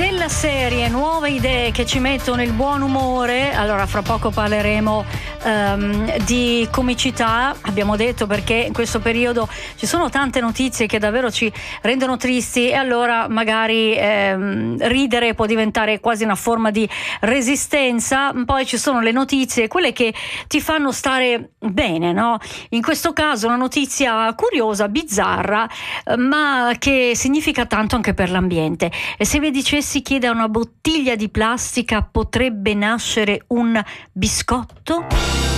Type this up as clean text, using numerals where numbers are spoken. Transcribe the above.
della serie nuove idee che ci mettono il buon umore. Allora, fra poco parleremo di comicità, abbiamo detto, perché in questo periodo ci sono tante notizie che davvero ci rendono tristi, e allora magari ridere può diventare quasi una forma di resistenza. Poi ci sono le notizie, quelle che ti fanno stare bene, no? In questo caso una notizia curiosa, bizzarra, ma che significa tanto anche per l'ambiente. E se vi dicessi che da una bottiglia di plastica potrebbe nascere un biscotto?